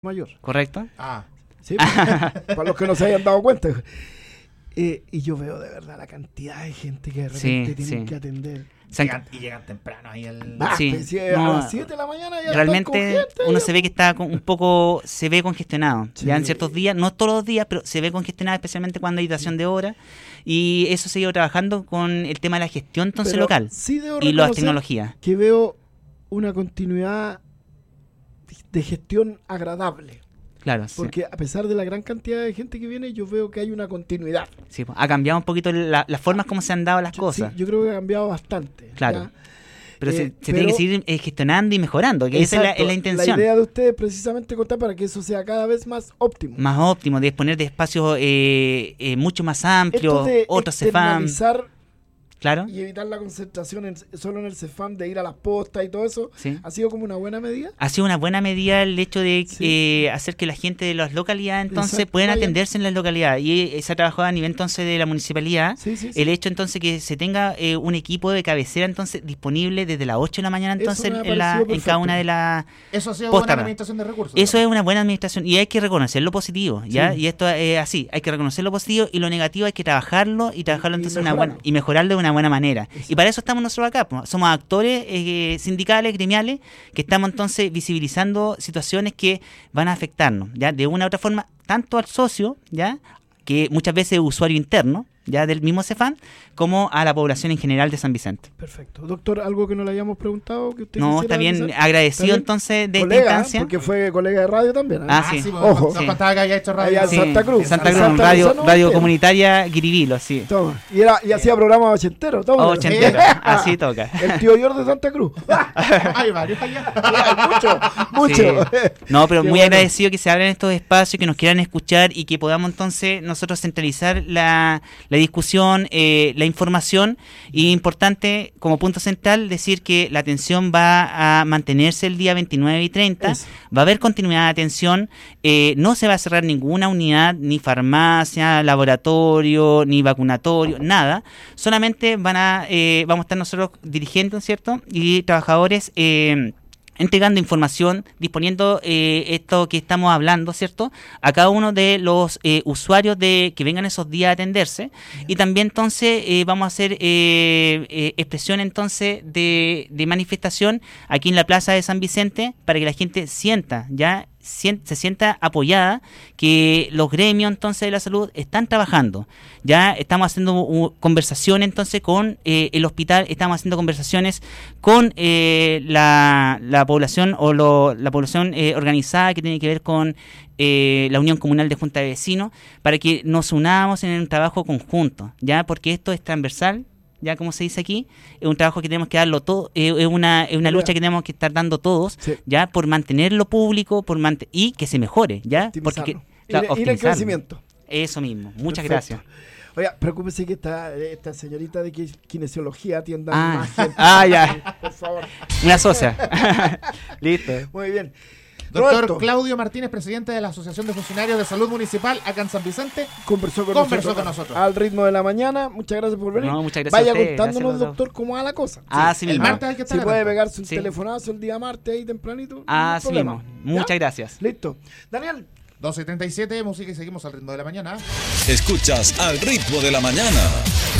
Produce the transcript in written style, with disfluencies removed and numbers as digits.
mayor. ¿Correcto? Sí, para los que no se hayan dado cuenta. Y yo veo de verdad la cantidad de gente que de repente tienen que atender. Llegan temprano ahí a las 7 de la mañana ya realmente gente, uno se ve que está un poco, se ve congestionado. Sí. Ya en ciertos días, no todos los días, pero se ve congestionado, especialmente cuando hay dación de hora. Y eso se ha ido trabajando con el tema de la gestión entonces pero local sí y las tecnologías. Que veo una continuidad de gestión agradable. Claro, porque a pesar de la gran cantidad de gente que viene, yo veo que hay una continuidad. Sí, ha cambiado un poquito las formas como se han dado las cosas. Sí, yo creo que ha cambiado bastante. Claro. ¿Ya? Pero se tiene que seguir gestionando y mejorando, que exacto, esa es la intención. La idea de ustedes es precisamente contar para que eso sea cada vez más óptimo. Más óptimo, de disponer de espacios mucho más amplios, otros CEFAM. Claro. Y evitar la concentración solo en el CEFAM, de ir a las postas y todo eso, sí. ¿Ha sido como una buena medida? Ha sido una buena medida el hecho de hacer que la gente de las localidades entonces puedan atenderse en las localidades. Y se ha trabajado a nivel entonces de la municipalidad. El hecho entonces que se tenga un equipo de cabecera entonces disponible desde las 8 de la mañana entonces en cada una de las eso ha sido buena administración de recursos. Eso es una buena administración y hay que reconocer lo positivo, ¿ya? Y esto es así, hay que reconocer lo positivo y lo negativo hay que trabajarlo entonces y mejorarlo de una buena manera. Y para eso estamos nosotros acá, pues. Somos actores sindicales, gremiales, que estamos entonces visibilizando situaciones que van a afectarnos, ¿ya? De una u otra forma, tanto al socio, ¿ya? Que muchas veces es usuario interno, ya del mismo CEFAM, como a la población en general de San Vicente. Perfecto. Doctor, ¿algo que no le hayamos preguntado? Que usted no, está bien, avisar? agradecido ¿Está bien? entonces de colega, esta instancia. Porque fue colega de radio también. Sí. Ojo. Nos contaba que había hecho radio. Allá en Santa Cruz. Santa Cruz, radio comunitaria Guiribilo, sí. Toma. Y hacía programas ochenteros. Así toca. El tío Yor de Santa Cruz. Hay varios allá. Mucho. Sí. No, pero muy agradecido que se abran estos espacios, que nos quieran escuchar y que podamos entonces nosotros centralizar la discusión, la información, y importante como punto central decir que la atención va a mantenerse el día 29 y 30, va a haber continuidad de atención, no se va a cerrar ninguna unidad, ni farmacia, laboratorio, ni vacunatorio, nada, solamente vamos a estar nosotros dirigentes, ¿cierto? Y trabajadores entregando información, disponiendo esto que estamos hablando, ¿cierto? A cada uno de los usuarios que vengan esos días a atenderse. Y también entonces vamos a hacer expresión entonces de manifestación aquí en la Plaza de San Vicente para que la gente se sienta apoyada, que los gremios entonces de la salud están trabajando. Ya estamos haciendo conversaciones entonces con el hospital, estamos haciendo conversaciones con la población o la población organizada que tiene que ver con la Unión Comunal de Junta de Vecinos, para que nos unamos en un trabajo conjunto, ya, porque esto es transversal. Ya como se dice aquí, es un trabajo que tenemos que darlo todo, es una lucha que tenemos que estar dando todos, ya, por mantenerlo público, y que se mejore, ya, porque ir en crecimiento. Eso mismo. Muchas gracias. Oiga, preocúpese que esta señorita de kinesiología atienda más gente. Ya. Por favor. Una socia. Listo. Muy bien. Doctor Roberto Claudio Martínez, presidente de la Asociación de Funcionarios de Salud Municipal acá en San Vicente, conversó con nosotros. Al ritmo de la mañana. Muchas gracias por venir. No, muchas gracias. Vaya a usted, contándonos, doctor, cómo va la cosa. Sí, el martes hay que estar. Si puede pegarse un telefonazo el día martes ahí tempranito. Sí mismo. Muchas gracias. Listo. Daniel. 12:37, música y seguimos al ritmo de la mañana. Escuchas Al Ritmo de la Mañana.